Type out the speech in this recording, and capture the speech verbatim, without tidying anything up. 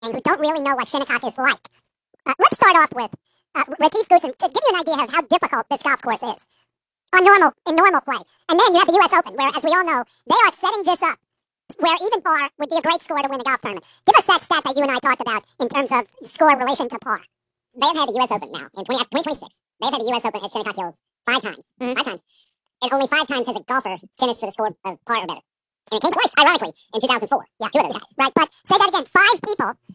who don't really know what Shinnecock is like. Uh, let's start off with uh, Retief Goosen to give you an idea of how difficult this golf course is on normal in normal play. And then you have the U S Open, where, as we all know, they are setting this up where even par would be a great score to win a golf tournament. Give us that stat that you and I talked about in terms of score relation to par. They've had the U S Open now in twenty twenty-six. They've had the U S Open at Shinnecock Hills five times. Mm-hmm. Five times. And only five times has a golfer finished with a score of par or better. And it came twice, ironically, in two thousand four. Yeah, two of those guys. Right, but say that again. Five people